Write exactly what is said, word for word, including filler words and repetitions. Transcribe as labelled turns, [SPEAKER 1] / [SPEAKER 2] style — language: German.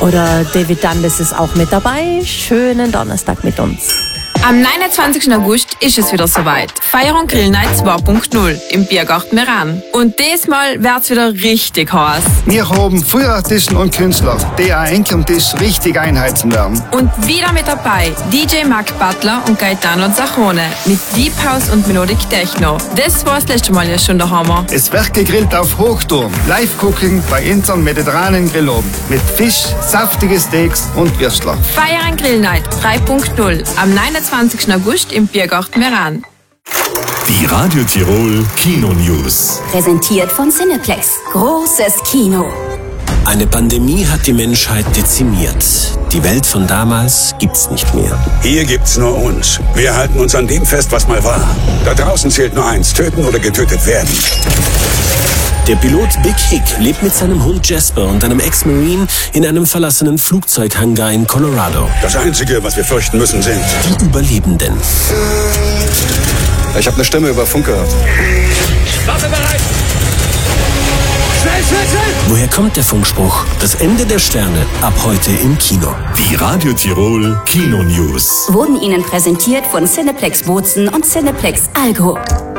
[SPEAKER 1] Oder David Dundas ist auch mit dabei. Schönen Donnerstag mit uns.
[SPEAKER 2] Am neunundzwanzigsten August ist es wieder soweit. Feier und Grill Night zwei Punkt null im Biergarten Meran. Und diesmal wird's wieder richtig heiß.
[SPEAKER 3] Wir haben viele Artisten und Künstler, die auch eng am Tisch richtig einheizen werden.
[SPEAKER 2] Und wieder mit dabei D J Mark Butler und Gaetano Zachone mit Deep House und Melodic Techno. Das war das letzte Mal ja schon der Hammer.
[SPEAKER 3] Es wird gegrillt auf Hochtouren. Live-Cooking bei unserem mediterranen Grilloben. Mit Fisch, saftige Steaks und Würstler.
[SPEAKER 2] Feier und Grill Night drei Punkt null am neunundzwanzigsten August im Biergarten Meran.
[SPEAKER 4] Die Radio Tirol Kino News.
[SPEAKER 5] Präsentiert von Cineplex. Großes Kino.
[SPEAKER 6] Eine Pandemie hat die Menschheit dezimiert. Die Welt von damals gibt's nicht mehr.
[SPEAKER 7] Hier gibt's nur uns. Wir halten uns an dem fest, was mal war. Da draußen zählt nur eins: töten oder getötet werden.
[SPEAKER 6] Der Pilot Big Hick lebt mit seinem Hund Jasper und einem Ex-Marine in einem verlassenen Flugzeughangar in Colorado.
[SPEAKER 7] Das Einzige, was wir fürchten müssen, sind
[SPEAKER 6] die Überlebenden.
[SPEAKER 8] Ich habe eine Stimme über Funk gehört.
[SPEAKER 7] Waffe bereit! Schnell, schnell, schnell!
[SPEAKER 6] Woher kommt der Funkspruch? Das Ende der Sterne ab heute im Kino.
[SPEAKER 4] Die Radio Tirol Kino News
[SPEAKER 5] Wurden Ihnen präsentiert von Cineplex Bozen und Cineplex Allgäu.